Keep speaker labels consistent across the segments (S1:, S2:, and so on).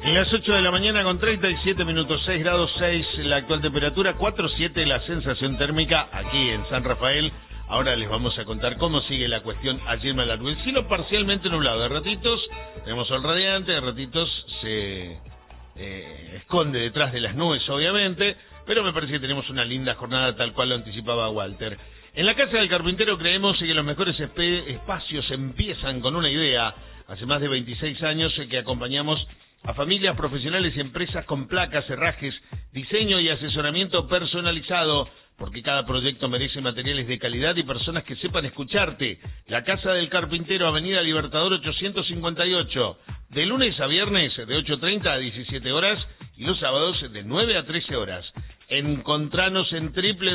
S1: Las 8 de la mañana con 37 minutos, 6 grados 6 la actual temperatura, 4,7 la sensación térmica aquí en San Rafael. Ahora les vamos a contar cómo sigue la cuestión allí en Malargüe. El cielo parcialmente nublado, de ratitos tenemos sol radiante, de ratitos se esconde detrás de las nubes obviamente, pero me parece que tenemos una linda jornada tal cual lo anticipaba Walter. En la Casa del Carpintero creemos que los mejores espacios empiezan con una idea. Hace más de 26 años que acompañamos a familias, profesionales y empresas con placas, herrajes, diseño y asesoramiento personalizado, porque cada proyecto merece materiales de calidad y personas que sepan escucharte. La Casa del Carpintero, Avenida Libertador 858, de lunes a viernes de 8:30 a 17 horas y los sábados de 9 a 13 horas. Encontranos en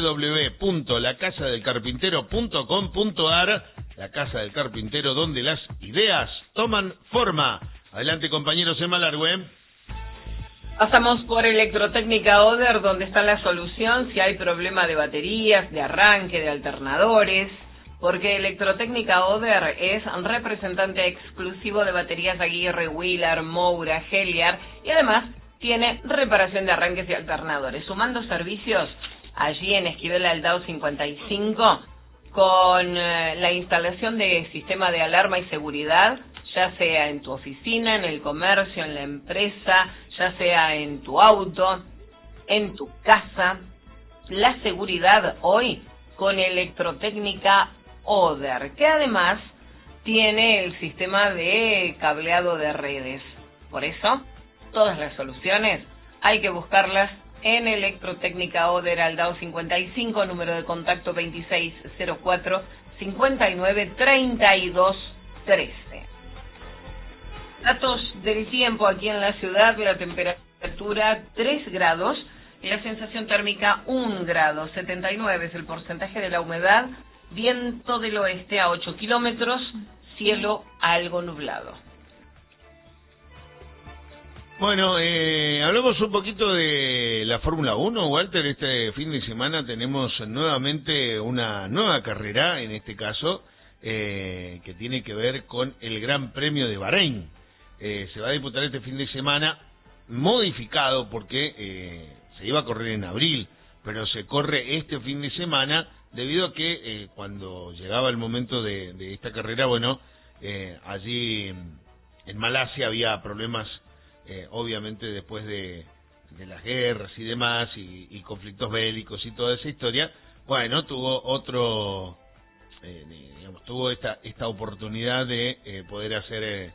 S1: www.lacasadelcarpintero.com.ar, La Casa del Carpintero, donde las ideas toman forma. Adelante, compañeros en Malargüe.
S2: Pasamos por Electrotécnica Oder, donde está la solución si hay problema de baterías, de arranque, de alternadores, porque Electrotécnica Oder es un representante exclusivo de baterías Aguirre, Wheeler, Moura, Heliar, y además tiene reparación de arranques y alternadores, sumando servicios allí en Esquivel Aldao 55, con la instalación de sistema de alarma y seguridad, ya sea en tu oficina, en el comercio, en la empresa, ya sea en tu auto, en tu casa. La seguridad hoy con Electrotécnica Oder, que además tiene el sistema de cableado de redes. Por eso, todas las soluciones hay que buscarlas en Electrotécnica Oder, Aldao 55, número de contacto 2604-593213. Datos del tiempo aquí en la ciudad: la temperatura 3 grados, la sensación térmica 1 grado, 79 es el porcentaje de la humedad, viento del oeste a 8 kilómetros, cielo algo nublado.
S1: Bueno, hablamos un poquito de la Fórmula 1, Walter. Este fin de semana tenemos nuevamente una nueva carrera, en este caso, que tiene que ver con el Gran Premio de Bahrein. Se va a disputar este fin de semana, modificado porque se iba a correr en abril, pero se corre este fin de semana debido a que cuando llegaba el momento de esta carrera, bueno, allí en Malasia había problemas, obviamente después de las guerras y demás, y conflictos bélicos y toda esa historia. Bueno, tuvo tuvo esta oportunidad de poder hacer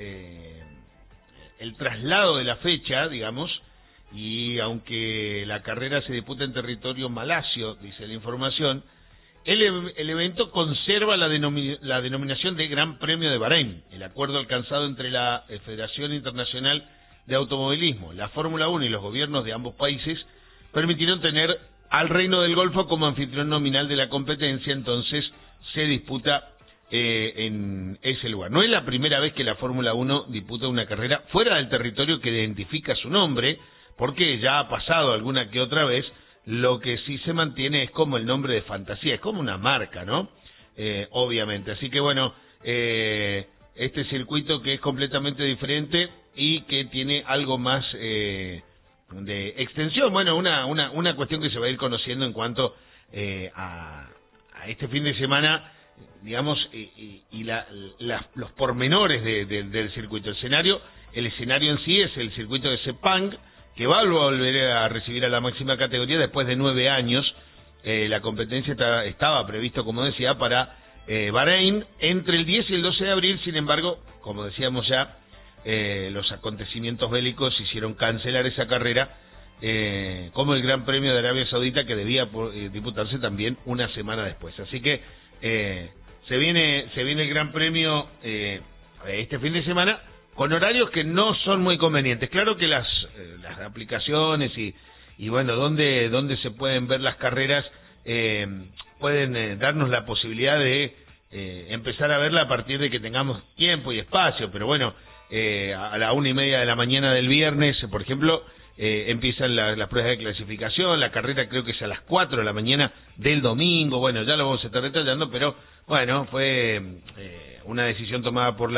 S1: el traslado de la fecha, digamos, y aunque la carrera se disputa en territorio malasio, dice la información, el evento conserva la denominación de Gran Premio de Bahrein. El acuerdo alcanzado entre la Federación Internacional de Automovilismo, la Fórmula 1 y los gobiernos de ambos países permitieron tener al Reino del Golfo como anfitrión nominal de la competencia. Entonces se disputa en ese lugar. No es la primera vez que la Fórmula 1 disputa una carrera fuera del territorio que identifica su nombre, porque ya ha pasado alguna que otra vez. Lo que sí se mantiene es como el nombre de fantasía, es como una marca, ¿no? Obviamente. Así que bueno, este circuito que es completamente diferente y que tiene algo más de extensión. Bueno, una cuestión que se va a ir conociendo en cuanto a este fin de semana, digamos, y los pormenores del circuito. El escenario en sí es el circuito de Sepang, que va a volver a recibir a la máxima categoría después de 9 años. La competencia estaba previsto, como decía, para Bahrein entre el 10 y el 12 de abril. Sin embargo, como decíamos ya, los acontecimientos bélicos hicieron cancelar esa carrera, como el Gran Premio de Arabia Saudita, que debía disputarse también una semana después. Así que se viene el Gran Premio este fin de semana, con horarios que no son muy convenientes. Claro que las aplicaciones y bueno, donde se pueden ver las carreras, pueden darnos la posibilidad de empezar a verla a partir de que tengamos tiempo y espacio. Pero bueno, a la 1:30 de la mañana del viernes, por ejemplo, empiezan las pruebas de clasificación. La carrera creo que es a las 4 de la mañana del domingo. Bueno, ya lo vamos a estar detallando, pero bueno, fue una decisión tomada por la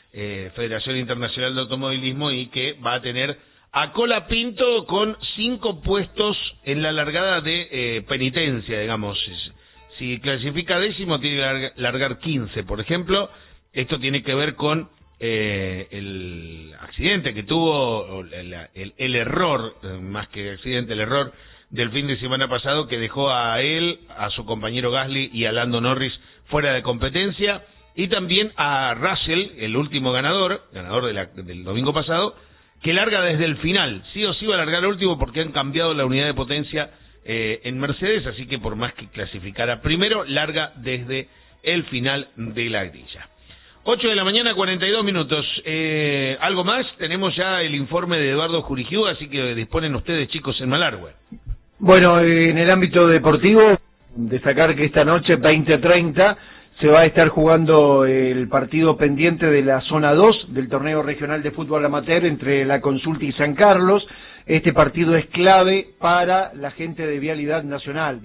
S1: Federación Internacional de Automovilismo, y que va a tener a Colapinto con 5 puestos en la largada de penitencia, digamos. Si clasifica 10º, tiene que largar 15, por ejemplo. Esto tiene que ver con el accidente que tuvo, el error, más que accidente, el error del fin de semana pasado, que dejó a él, a su compañero Gasly y a Lando Norris fuera de competencia, y también a Russell, el último ganador del domingo pasado, que larga desde el final. Sí o sí va a largar el último porque han cambiado la unidad de potencia en Mercedes, así que por más que clasificara primero, larga desde el final de la grilla. 8 de la mañana, 42 minutos. ¿Algo más? Tenemos ya el informe de Eduardo Jurigiú, así que disponen ustedes, chicos, en Malargüe.
S3: Bueno, en el ámbito deportivo, destacar que esta noche, 20:30, se va a estar jugando el partido pendiente de la zona 2 del torneo regional de fútbol amateur entre La Consulta y San Carlos. Este partido es clave para la gente de Vialidad Nacional.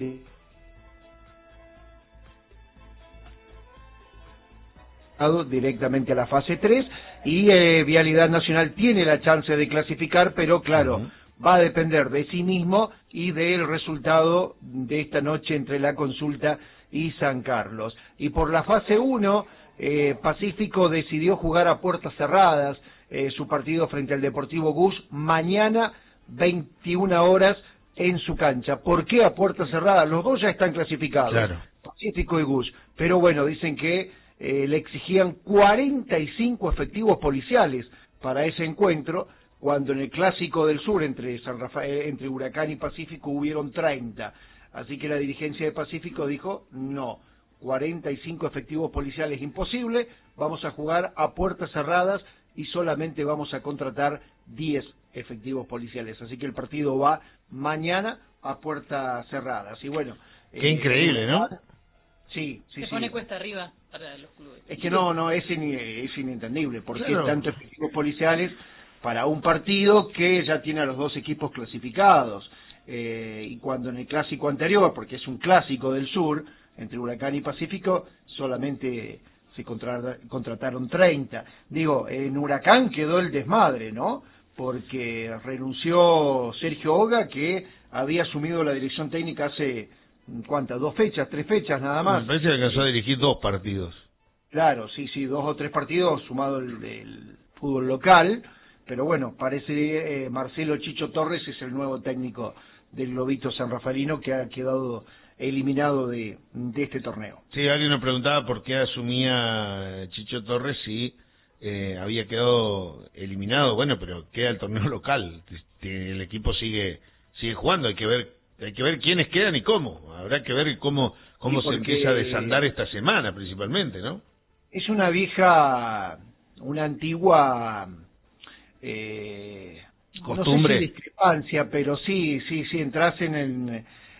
S3: Directamente a la fase 3, y Vialidad Nacional tiene la chance de clasificar, pero claro, va a depender de sí mismo y del resultado de esta noche entre La Consulta y San Carlos. Y por la fase 1, Pacífico decidió jugar a puertas cerradas su partido frente al Deportivo Gus mañana 21 horas en su cancha. ¿Por qué a puertas cerradas? Los dos ya están clasificados, claro, Pacífico y Gus, pero bueno, dicen que le exigían 45 efectivos policiales para ese encuentro, cuando en el Clásico del Sur entre San Rafael, entre Huracán y Pacífico, hubieron 30. Así que la dirigencia de Pacífico dijo, no, 45 efectivos policiales imposible, vamos a jugar a puertas cerradas y solamente vamos a contratar 10 efectivos policiales. Así que el partido va mañana a puertas cerradas. Y bueno,
S1: qué increíble, ¿no?
S4: Sí. Se pone cuesta arriba para los clubes.
S3: Es que no, es inentendible. ¿Por qué tantos efectivos policiales para un partido que ya tiene a los dos equipos clasificados? Y cuando en el clásico anterior, porque es un clásico del sur, entre Huracán y Pacífico, solamente se contrataron 30. Digo, en Huracán quedó el desmadre, ¿no? Porque renunció Sergio Oga, que había asumido la dirección técnica hace, ¿cuántas? 2 fechas, 3 fechas nada más.
S1: Me parece que alcanzó a dirigir 2 partidos.
S3: Claro, sí, 2 o 3 partidos, sumado el fútbol local, pero bueno, parece Marcelo Chicho Torres es el nuevo técnico del Globito San Rafaelino, que ha quedado eliminado de este torneo.
S1: Sí, alguien nos preguntaba por qué asumía Chicho Torres si había quedado eliminado. Bueno, pero queda el torneo local, el equipo sigue jugando, hay que ver quiénes quedan y cómo. Habrá que ver cómo se empieza a desandar esta semana principalmente, ¿no?
S3: Es una antigua
S1: costumbre,
S3: no sé si discrepancia, pero sí entras en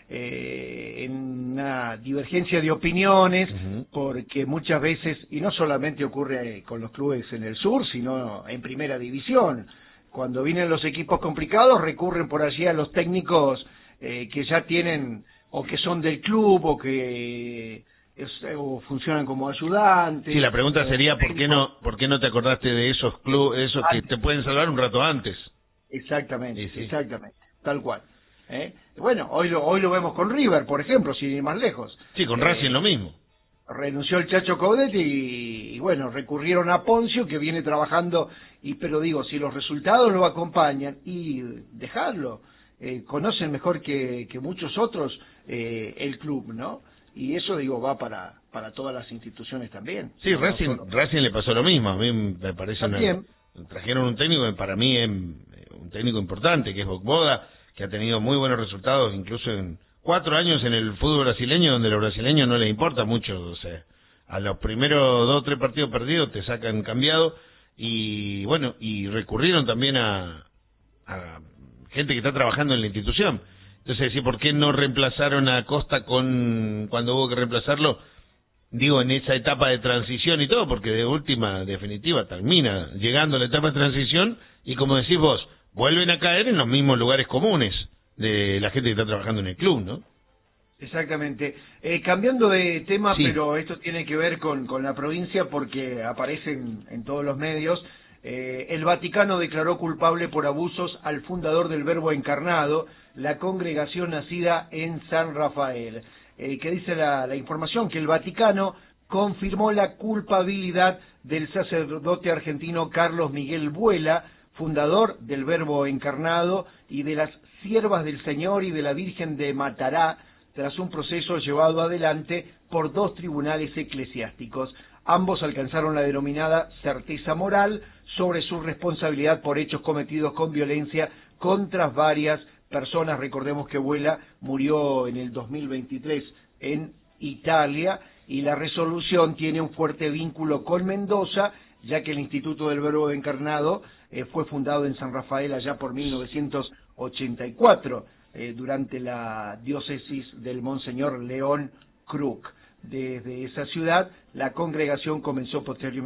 S3: una divergencia de opiniones, porque muchas veces, y no solamente ocurre con los clubes en el sur, sino en primera división, cuando vienen los equipos complicados recurren por allí a los técnicos que ya tienen, o que son del club, o que o funcionan como ayudantes.
S1: Sí, la pregunta sería ¿por qué no te acordaste de esos clubes, esos que te pueden salvar un rato antes?
S3: Exactamente, exactamente, tal cual. Bueno, hoy lo vemos con River, por ejemplo, sin ir más lejos.
S1: Sí, con Racing lo mismo.
S3: Renunció el Chacho Coudet y bueno, recurrieron a Poncio, que viene trabajando, pero digo, si los resultados lo acompañan, y dejarlo, conocen mejor que muchos otros el club, ¿no? Y eso, digo, va para todas las instituciones también.
S1: Sí, Racing le pasó lo mismo. A mí me parece trajeron un técnico que para mí es un técnico importante, que es Bocboda, que ha tenido muy buenos resultados, incluso en 4 años en el fútbol brasileño, donde a los brasileños no les importa mucho. O sea, a los primeros 2 o 3 partidos perdidos te sacan cambiado, y bueno, y recurrieron también a gente que está trabajando en la institución. Entonces, sí, ¿por qué no reemplazaron a Costa cuando hubo que reemplazarlo? Digo, en esa etapa de transición y todo, porque de última, definitiva, termina llegando la etapa de transición y, como decís vos, vuelven a caer en los mismos lugares comunes de la gente que está trabajando en el club, ¿no?
S3: Exactamente. Cambiando de tema,
S1: sí,
S3: pero esto tiene que ver con la provincia porque aparece en todos los medios. El Vaticano declaró culpable por abusos al fundador del Verbo Encarnado, la congregación nacida en San Rafael. ¿Qué dice la información? Que el Vaticano confirmó la culpabilidad del sacerdote argentino Carlos Miguel Vuela, fundador del Verbo Encarnado y de las Siervas del Señor y de la Virgen de Matará, tras un proceso llevado adelante por 2 tribunales eclesiásticos. Ambos alcanzaron la denominada certeza moral sobre su responsabilidad por hechos cometidos con violencia contra varias personas. Recordemos que Vuela murió en el 2023 en Italia y la resolución tiene un fuerte vínculo con Mendoza, ya que el Instituto del Verbo Encarnado fue fundado en San Rafael allá por 1984, durante la diócesis del Monseñor León Kruk. Desde esa ciudad, la congregación comenzó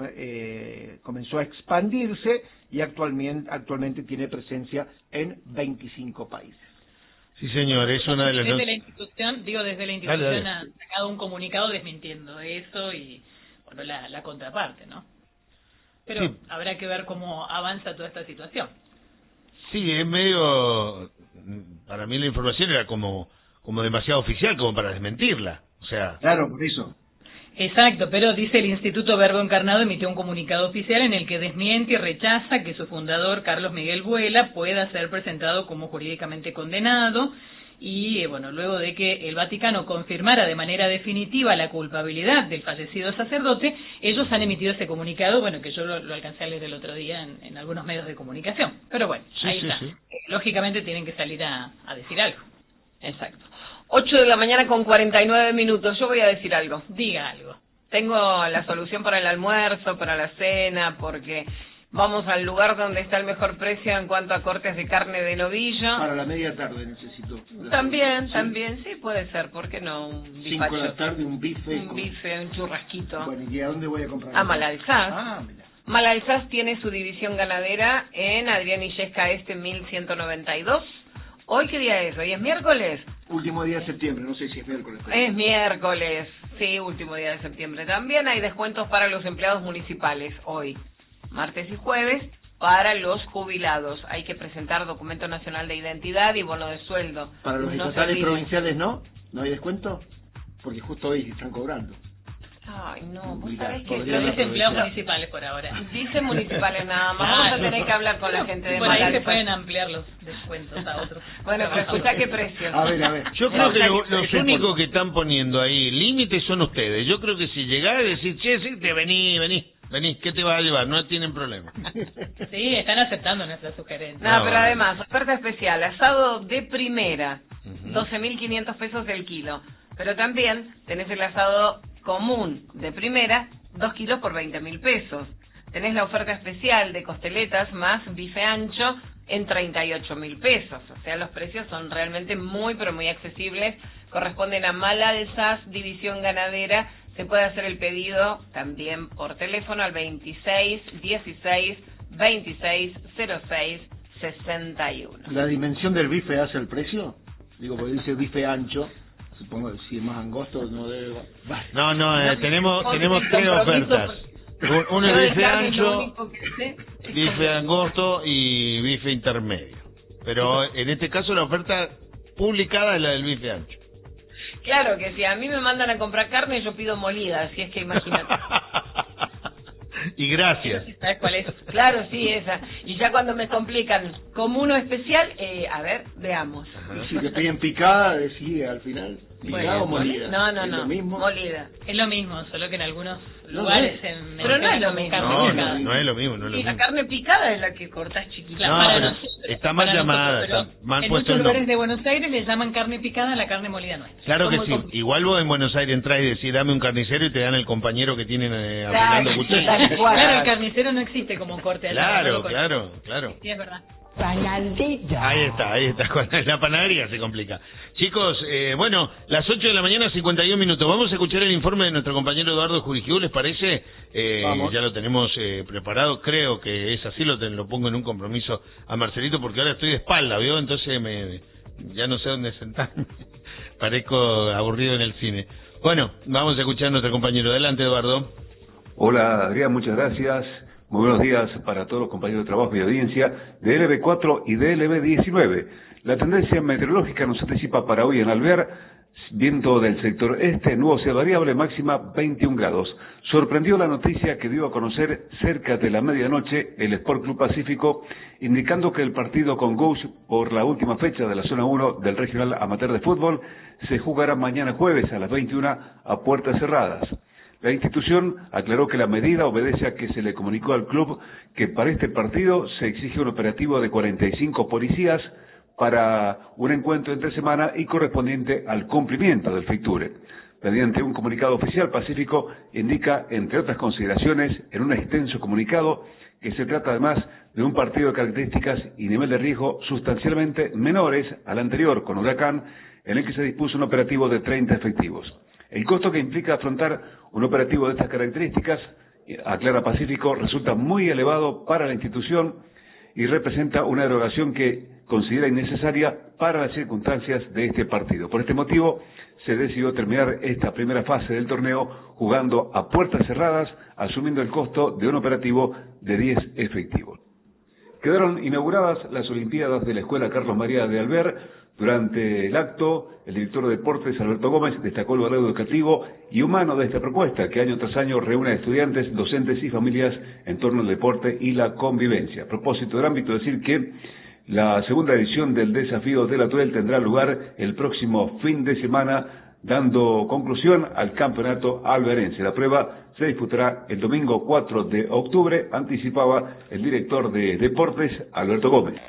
S3: a expandirse y actualmente tiene presencia en 25 países.
S1: Sí, señor, es una de las...
S4: Desde la institución dale. Ha sacado un comunicado desmintiendo eso y, bueno, la contraparte, ¿no? Pero sí, habrá que ver cómo avanza toda esta situación.
S1: Sí, es medio... Para mí la información era como demasiado oficial, como para desmentirla. O sea...
S3: Claro, por eso.
S4: Exacto, pero dice el Instituto Verbo Encarnado emitió un comunicado oficial en el que desmiente y rechaza que su fundador, Carlos Miguel Vuela, pueda ser presentado como jurídicamente condenado. Y bueno, luego de que el Vaticano confirmara de manera definitiva la culpabilidad del fallecido sacerdote, ellos han emitido ese comunicado, bueno, que yo lo alcancé a leer el otro día en algunos medios de comunicación. Pero bueno, sí, ahí está. Sí. Lógicamente tienen que salir a decir algo.
S2: Exacto. 8:49 a.m. Yo voy a decir algo.
S4: Diga algo.
S2: Tengo la solución para el almuerzo, para la cena, porque... Vamos al lugar donde está el mejor precio en cuanto a cortes de carne de novillo.
S3: Para la media tarde necesito.
S2: También, sí puede ser, ¿por qué no? Un
S3: 5 de la tarde, un bife.
S2: Un churrasquito.
S3: Bueno, ¿y a dónde voy a comprar?
S2: A Malalzás.
S3: Mira.
S2: Malalzás tiene su división ganadera en Adrián Illesca 1192. ¿Hoy qué día es? ¿Hoy es miércoles?
S3: Último día de septiembre, no sé si es miércoles.
S2: Es miércoles, sí, último día de septiembre. También hay descuentos para los empleados municipales hoy. Martes y jueves, para los jubilados. Hay que presentar documento nacional de identidad y bono de sueldo.
S3: Para los estatales provinciales, ¿no hay descuento, porque justo hoy están cobrando.
S2: Ay, no, vos sabés que...
S4: Lo dice empleados municipales por ahora.
S2: Dice municipales nada más. Vamos a tener que hablar con la gente de
S4: Malalzás. Ahí se pueden ampliar los descuentos a otros.
S2: Bueno, pero escuchá qué precios.
S3: A ver.
S1: Yo creo que los únicos que están poniendo ahí límites son ustedes. Yo creo que si llegara a decir, che, sí, vení, ¿qué te vas a llevar? No tienen problema.
S4: Sí, están aceptando nuestras sugerencias.
S2: No, pero además, oferta especial, asado de primera, 12.500 pesos el kilo. Pero también tenés el asado común de primera, 2 kilos por 20.000 pesos. Tenés la oferta especial de costeletas más bife ancho en 38.000 pesos. O sea, los precios son realmente muy, pero muy accesibles. Corresponden a Malalzás, división ganadera. Se puede hacer el pedido también por teléfono al 26 16 26 06 61.
S3: ¿La dimensión del bife hace el precio? Digo, porque dice bife ancho. Supongo que si es más angosto no debe...
S1: No, tenemos 3 ofertas. Uno es bife ancho, bife angosto y bife intermedio. Pero en este caso la oferta publicada es la del bife ancho.
S2: Claro que si a mí me mandan a comprar carne, yo pido molida, así es que imagínate.
S1: Y gracias.
S2: ¿Sabes cuál es? Claro, sí, esa. Y ya cuando me complican como uno especial, a ver, veamos.
S3: Y si te piden picada, decide al final. ¿Picada o molida?
S2: No,
S3: ¿Lo mismo?
S2: Molida.
S4: Es lo mismo, solo que en algunos lugares...
S2: Pero no es lo mismo.
S1: No es lo mismo.
S2: Y la carne picada es la que cortás chiquita.
S1: No, está mal llamada, está mal puesto el nombre.
S4: En muchos lugares de Buenos Aires le llaman carne picada a la carne molida nuestra.
S1: Claro que sí. Igual vos en Buenos Aires entrás y decís, dame un carnicero y te dan el compañero que tienen apretando cuchillo.
S4: Claro, el carnicero no existe como corte allá.
S1: Claro.
S4: Sí, es verdad.
S1: Ahí está, con la panadería se complica. Chicos, bueno, las 8 de la mañana, 51 minutos. Vamos a escuchar el informe de nuestro compañero Eduardo Jurigiú, ¿les parece? Ya lo tenemos preparado, creo que es así, lo pongo en un compromiso a Marcelito, porque ahora estoy de espalda, ¿vio? Entonces me ya no sé dónde sentarme. Parezco aburrido en el cine. Bueno, vamos a escuchar a nuestro compañero. Adelante, Eduardo.
S5: Hola, Adrián, muchas gracias. Muy buenos días para todos los compañeros de trabajo y audiencia de LB4 y de LB19. La tendencia meteorológica nos anticipa para hoy en Alvear, viento del sector este, nubosidad variable, máxima 21 grados. Sorprendió la noticia que dio a conocer cerca de la medianoche el Sport Club Pacífico, indicando que el partido con Gouche por la última fecha de la zona 1 del Regional Amateur de Fútbol se jugará mañana jueves a las 21 a puertas cerradas. La institución aclaró que la medida obedece a que se le comunicó al club que para este partido se exige un operativo de 45 policías para un encuentro entre semana y correspondiente al cumplimiento del fixture. Mediante un comunicado oficial, Pacífico indica, entre otras consideraciones, en un extenso comunicado, que se trata además de un partido de características y nivel de riesgo sustancialmente menores al anterior con Huracán, en el que se dispuso un operativo de 30 efectivos. El costo que implica afrontar un operativo de estas características, aclara Pacífico, resulta muy elevado para la institución y representa una derogación que considera innecesaria para las circunstancias de este partido. Por este motivo, se decidió terminar esta primera fase del torneo jugando a puertas cerradas, asumiendo el costo de un operativo de 10 efectivos. Quedaron inauguradas las Olimpiadas de la Escuela Carlos María de Alvear. Durante el acto, el director de Deportes, Alberto Gómez, destacó el valor educativo y humano de esta propuesta, que año tras año reúne a estudiantes, docentes y familias en torno al deporte y la convivencia. A propósito del ámbito, decir que la segunda edición del Desafío del Atuel tendrá lugar el próximo fin de semana, dando conclusión al campeonato alvearense. La prueba se disputará el domingo 4 de octubre, anticipaba el director de Deportes, Alberto Gómez.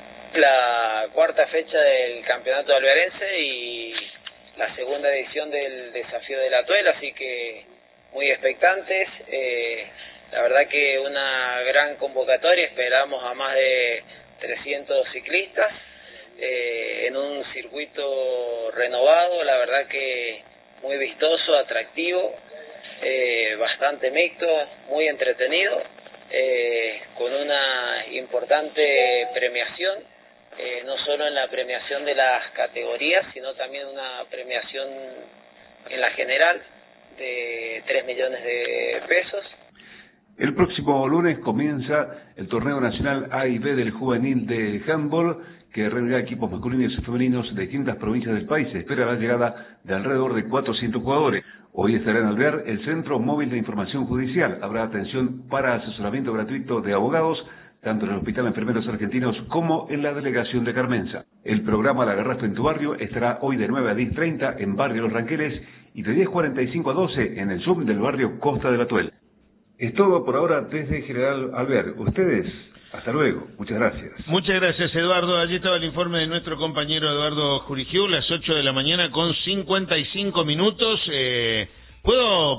S6: La cuarta fecha del campeonato alvearense y la segunda edición del Desafío del Atuel, así que muy expectantes. La verdad que una gran convocatoria, esperamos a más de 300 ciclistas en un circuito renovado, la verdad que muy vistoso, atractivo, bastante mixto, muy entretenido, con una importante premiación. No solo en la premiación de las categorías, sino también una premiación en la general de 3 millones de pesos.
S5: El próximo lunes comienza el torneo nacional A y B del juvenil de handball, que reunirá equipos masculinos y femeninos de distintas provincias del país. Se espera la llegada de alrededor de 400 jugadores. Hoy estará en Alvear el Centro Móvil de Información Judicial. Habrá atención para asesoramiento gratuito de abogados, tanto en el Hospital de Enfermeros Argentinos como en la Delegación de Carmenza. El programa La Garrafa en tu Barrio estará hoy de 9 a 10:30 en Barrio Los Ranqueles y de 10:45 a 12 en el Zoom del barrio Costa del Atuel. Es todo por ahora desde General Alvear. Ustedes, hasta luego. Muchas gracias.
S1: Muchas gracias, Eduardo. Allí estaba el informe de nuestro compañero Eduardo Jurigiu, las 8 de la mañana con 55 minutos. ¿Puedo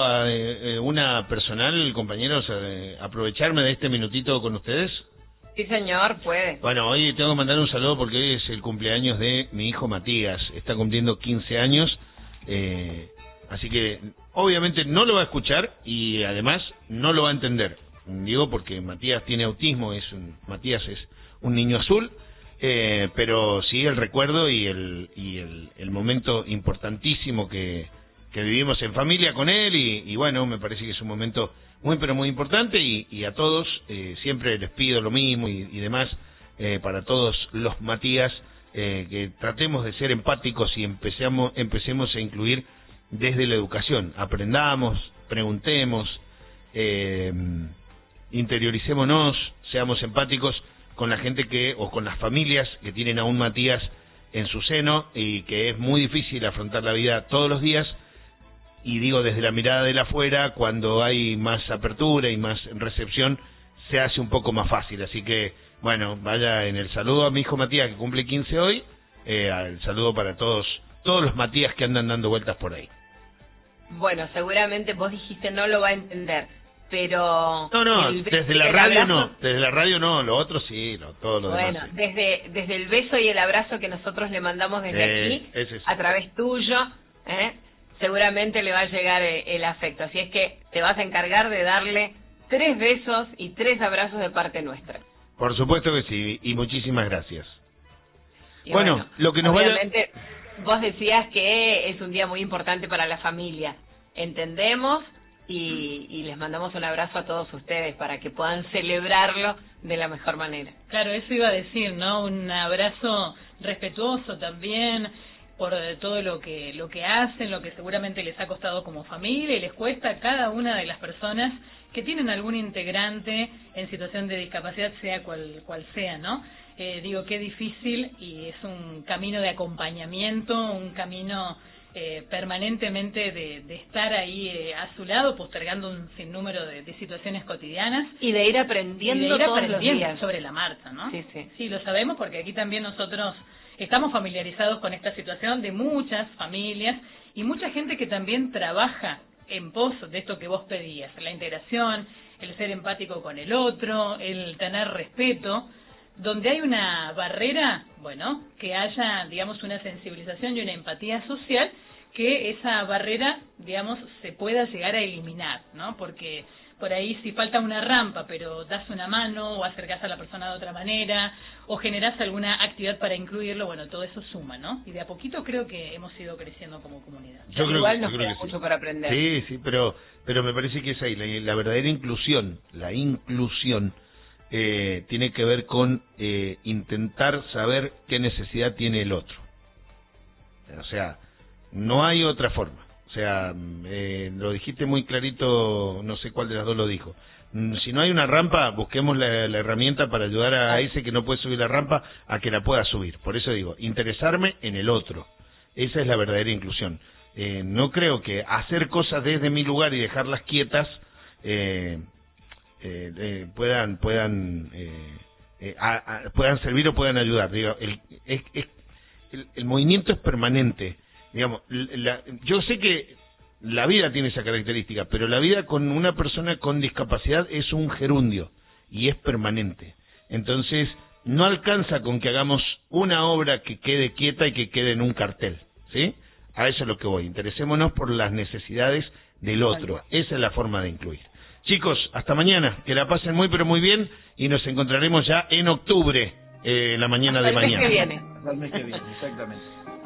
S1: una personal, compañeros, aprovecharme de este minutito con ustedes?
S2: Sí, señor, puede.
S1: Bueno, hoy tengo que mandar un saludo porque hoy es el cumpleaños de mi hijo Matías. Está cumpliendo 15 años, así que obviamente no lo va a escuchar y además no lo va a entender. Digo porque Matías tiene autismo, Matías es un niño azul, pero sí el recuerdo y el momento importantísimo que vivimos en familia con él y bueno, me parece que es un momento muy pero muy importante y a todos siempre les pido lo mismo y demás para todos los Matías, que tratemos de ser empáticos y empecemos a incluir desde la educación, aprendamos, preguntemos, interioricémonos, seamos empáticos con la gente o con las familias que tienen a un Matías en su seno y que es muy difícil afrontar la vida todos los días. Y digo, desde la mirada de afuera, cuando hay más apertura y más recepción, se hace un poco más fácil. Así que, bueno, vaya en el saludo a mi hijo Matías, que cumple 15 hoy, el saludo para todos los Matías que andan dando vueltas por ahí.
S2: Bueno, seguramente vos dijiste no lo va a entender, pero...
S1: No, desde la radio no, lo otro sí, todo lo demás.
S2: Bueno, sí. Desde el beso y el abrazo que nosotros le mandamos desde aquí, a través tuyo, seguramente le va a llegar el afecto. Así es que te vas a encargar de darle 3 besos y 3 abrazos de parte nuestra.
S1: Por supuesto que sí, y muchísimas gracias.
S2: Y
S1: bueno, lo que nos
S2: obviamente, vos decías que es un día muy importante para la familia. Entendemos y les mandamos un abrazo a todos ustedes para que puedan celebrarlo de la mejor manera.
S4: Claro, eso iba a decir, ¿no? Un abrazo respetuoso también por todo lo que hacen, lo que seguramente les ha costado como familia y les cuesta a cada una de las personas que tienen algún integrante en situación de discapacidad, sea cual sea, ¿no? Digo, qué difícil, y es un camino de acompañamiento, un camino permanentemente de estar ahí a su lado, postergando un sinnúmero de situaciones cotidianas.
S2: Y de ir aprendiendo, todos los días
S4: sobre la marcha, ¿no?
S2: Sí, sí.
S4: Sí, lo sabemos porque aquí también nosotros estamos familiarizados con esta situación de muchas familias y mucha gente que también trabaja en pos de esto que vos pedías, la integración, el ser empático con el otro, el tener respeto. Donde hay una barrera, bueno, que haya, digamos, una sensibilización y una empatía social, que esa barrera, digamos, se pueda llegar a eliminar, ¿no? Porque por ahí si falta una rampa, pero das una mano o acercás a la persona de otra manera o generás alguna actividad para incluirlo, bueno, todo eso suma, ¿no? Y de a poquito creo que hemos ido creciendo como comunidad.
S2: Igual nos queda mucho para aprender.
S1: Sí, pero me parece que es ahí, la verdadera inclusión, tiene que ver con intentar saber qué necesidad tiene el otro. O sea, no hay otra forma. O sea, lo dijiste muy clarito, no sé cuál de las dos lo dijo. Si no hay una rampa, busquemos la herramienta para ayudar a ese que no puede subir la rampa a que la pueda subir. Por eso digo, interesarme en el otro. Esa es la verdadera inclusión. No creo que hacer cosas desde mi lugar y dejarlas quietas puedan servir o puedan ayudar. Digo, el movimiento es permanente. Digamos, yo sé que la vida tiene esa característica, pero la vida con una persona con discapacidad es un gerundio y es permanente. Entonces, no alcanza con que hagamos una obra que quede quieta y que quede en un cartel, ¿sí? A eso es lo que voy. Interesémonos por las necesidades del otro. Esa es la forma de incluir. Chicos, hasta mañana. Que la pasen muy, pero muy bien. Y nos encontraremos ya en octubre, la mañana de mañana.
S2: El mes que viene.
S3: El mes que viene, exactamente.